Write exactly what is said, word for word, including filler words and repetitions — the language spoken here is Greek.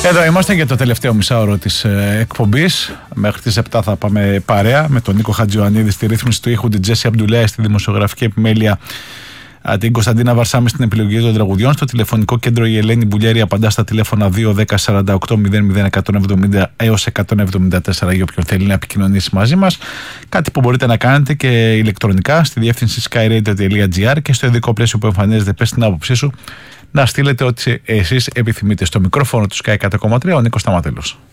Εδώ είμαστε για το τελευταίο μισάωρο της ε, εκπομπής. Μέχρι τις επτά θα πάμε παρέα με τον Νίκο Χατζιωαννίδη στη ρύθμιση του ήχου, την Τζέσι Αμπντουλάη στη δημοσιογραφική επιμέλεια, την Κωνσταντίνα Βαρσάμη στην επιλογή των τραγουδιών. Στο τηλεφωνικό κέντρο η Ελένη Μπουλιέρη απαντά στα τηλέφωνα δύο δέκα σαράντα οκτώ μηδέν μηδέν εκατόν εβδομήντα έως εκατόν εβδομήντα τέσσερα για όποιον θέλει να επικοινωνήσει μαζί μας. Κάτι που μπορείτε να κάνετε και ηλεκτρονικά στη διεύθυνση skyradio τελεία gr και στο ειδικό πλαίσιο που εμφανίζεται, πες την άποψή σου, να στείλετε ό,τι εσείς επιθυμείτε. Στο μικρόφωνο του Sky εκατό κόμμα τρία ο Νίκος Σταματέλος.